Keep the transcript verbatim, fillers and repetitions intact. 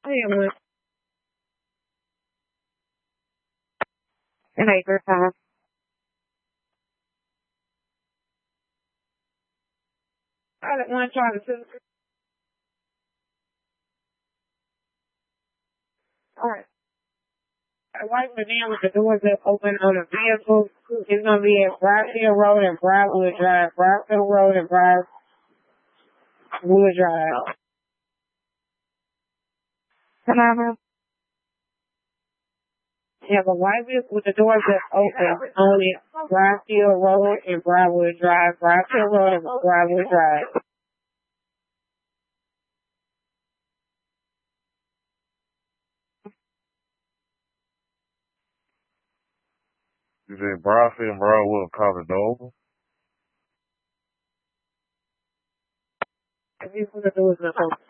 I am with an acre time. I didn't want to try to two. All right. Right now, with the doors that open on the vehicle, it's going to be at Briarfield Road and Briarwood Drive. Briarfield Road and Briarwood Drive. Can I have? Yeah, the white vehicle with the doors that open on it, Briarfield Road and Briarwood Drive. Briarfield Road and Briarwood Drive. You said Briarfield and Briarwood Cordova? If you put the doors that open.